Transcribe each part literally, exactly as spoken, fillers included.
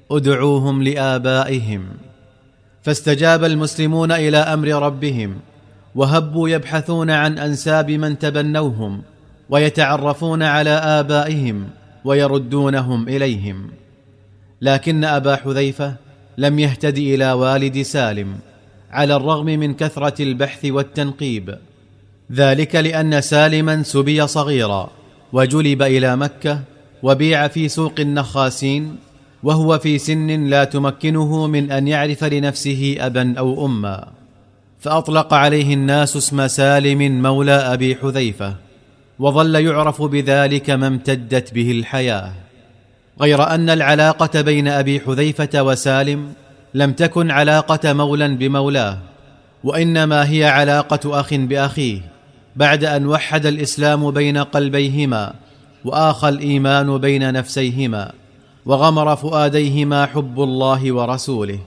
ادعوهم لآبائهم. فاستجاب المسلمون إلى أمر ربهم، وهبوا يبحثون عن أنساب من تبنوهم، ويتعرفون على آبائهم ويردونهم إليهم. لكن أبا حذيفة لم يهتد إلى والد سالم على الرغم من كثرة البحث والتنقيب، ذلك لأن سالما سبي صغيرا وجلب إلى مكة وبيع في سوق النخاسين، وهو في سن لا تمكنه من أن يعرف لنفسه أبا أو أما، فأطلق عليه الناس اسم سالم مولى أبي حذيفة، وظل يعرف بذلك ما امتدت به الحياة. غير أن العلاقة بين أبي حذيفة وسالم لم تكن علاقة مولا بمولاه، وإنما هي علاقة أخ بأخيه، بعد أن وحد الإسلام بين قلبيهما وآخى الإيمان بين نفسيهما، وغمر فؤاديهما حب الله ورسوله.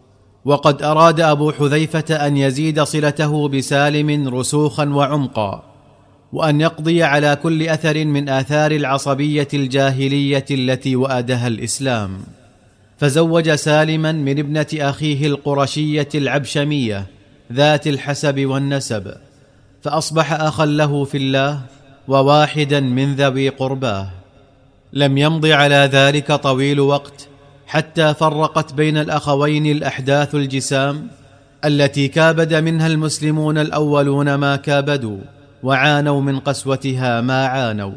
وقد أراد أبو حذيفة أن يزيد صلته بسالم رسوخا وعمقا، وأن يقضي على كل أثر من آثار العصبية الجاهلية التي وأدها الإسلام، فزوج سالما من ابنة أخيه القرشية العبشمية ذات الحسب والنسب، فأصبح أخا له في الله وواحدا من ذوي قرباه. لم يمض على ذلك طويل وقت حتى فرقت بين الأخوين الأحداث الجسام التي كابد منها المسلمون الأولون ما كابدوا، وعانوا من قسوتها ما عانوا.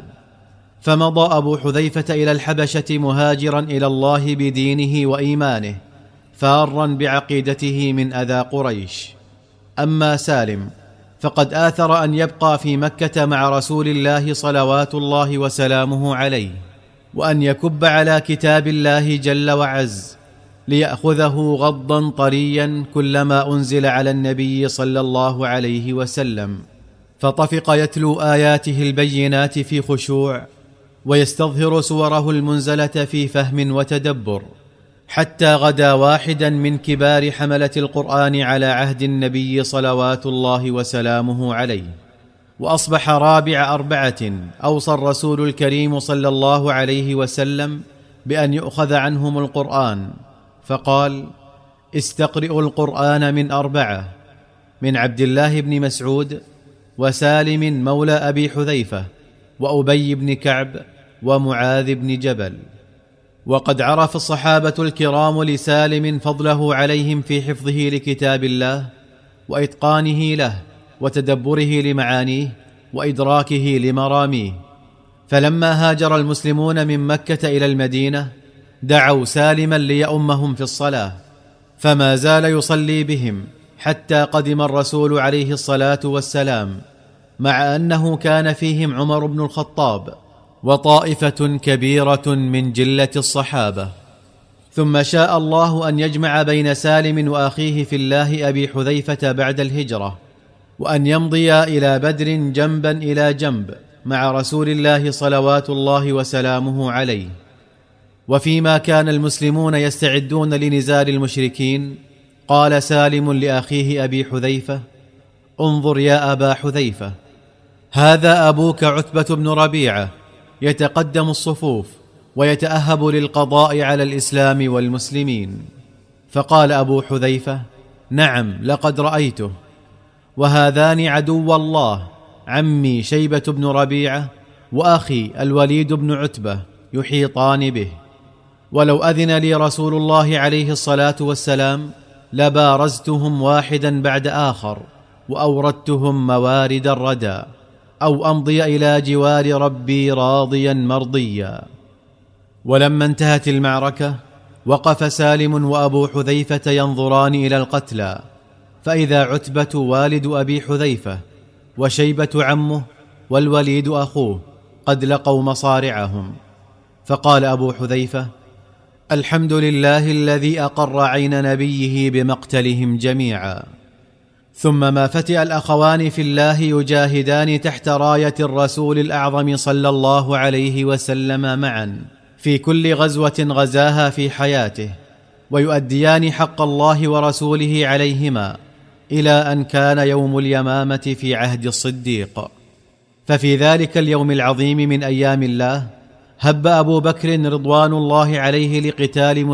فمضى أبو حذيفة إلى الحبشة مهاجرا إلى الله بدينه وإيمانه، فارا بعقيدته من أذى قريش. أما سالم فقد آثر أن يبقى في مكة مع رسول الله صلوات الله وسلامه عليه، وأن يكب على كتاب الله جل وعز، ليأخذه غضا طريا كلما أنزل على النبي صلى الله عليه وسلم، فطفق يتلو آياته البينات في خشوع، ويستظهر صوره المنزلة في فهم وتدبر، حتى غدا واحدا من كبار حملة القرآن على عهد النبي صلوات الله وسلامه عليه، وأصبح رابع أربعة أوصى الرسول الكريم صلى الله عليه وسلم بأن يؤخذ عنهم القرآن، فقال: استقرئوا القرآن من أربعة: من عبد الله بن مسعود، وسالم مولى أبي حذيفة، وأبي بن كعب، ومعاذ بن جبل. وقد عرف الصحابة الكرام لسالم فضله عليهم في حفظه لكتاب الله، وإتقانه له، وتدبره لمعانيه، وإدراكه لمراميه. فلما هاجر المسلمون من مكة إلى المدينة دعوا سالما ليؤمهم في الصلاة، فما زال يصلي بهم حتى قدم الرسول عليه الصلاة والسلام، مع أنه كان فيهم عمر بن الخطاب وطائفة كبيرة من جلة الصحابة. ثم شاء الله أن يجمع بين سالم وأخيه في الله أبي حذيفة بعد الهجرة، وأن يمضيا إلى بدر جنبا إلى جنب مع رسول الله صلوات الله وسلامه عليه. وفيما كان المسلمون يستعدون لنزال المشركين، قال سالم لأخيه أبي حذيفة: انظر يا أبا حذيفة، هذا أبوك عتبة بن ربيعة يتقدم الصفوف ويتأهب للقضاء على الإسلام والمسلمين. فقال أبو حذيفة: نعم، لقد رأيته. وهذان عدو الله، عمي شيبة بن ربيعة وأخي الوليد بن عتبة، يحيطان به، ولو أذن لي رسول الله عليه الصلاة والسلام لبارزتهم واحدا بعد آخر، وأوردتهم موارد الردى، أو أمضي إلى جوار ربي راضيا مرضيا. ولما انتهت المعركة وقف سالم وأبو حذيفة ينظران إلى القتلى، فإذا عتبة والد أبي حذيفة، وشيبة عمه، والوليد أخوه قد لقوا مصارعهم. فقال أبو حذيفة: الحمد لله الذي أقر عين نبيه بمقتلهم جميعا. ثم ما فتئ الأخوان في الله يجاهدان تحت راية الرسول الأعظم صلى الله عليه وسلم معا في كل غزوة غزاها في حياته، ويؤديان حق الله ورسوله عليهما إلى أن كان يوم اليمامة في عهد الصديق. ففي ذلك اليوم العظيم من أيام الله هب أبو بكر رضوان الله عليه لقتال